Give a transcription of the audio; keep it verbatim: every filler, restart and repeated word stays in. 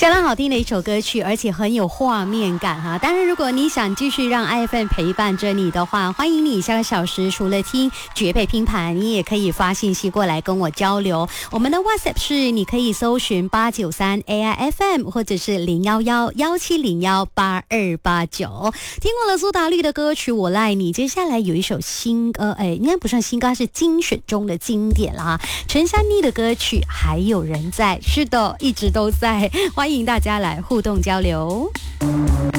相当好听的一首歌曲，而且很有画面感哈。当然，如果你想继续让 I F M 陪伴着你的话，欢迎你下个小时除了听绝配拼盘，你也可以发信息过来跟我交流。我们的 WhatsApp 是你可以搜寻八九三 A I F M 或者是零幺幺幺七零幺八二八九。听过了苏打绿的歌曲《我赖你》，接下来有一首新歌，哎，应该不算新歌，是精选中的经典啦。陈珊妮的歌曲《还有人在》，是的，一直都在。欢迎大家来互动交流。